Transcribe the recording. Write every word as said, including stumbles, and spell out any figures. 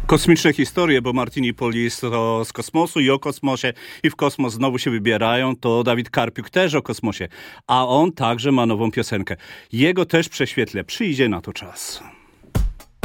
Kosmiczne historie, bo Martini Police to z kosmosu i o kosmosie i w kosmos znowu się wybierają, to Dawid Karpiuk też o kosmosie, a on także ma nową piosenkę. Jego też prześwietlę, przyjdzie na to czas.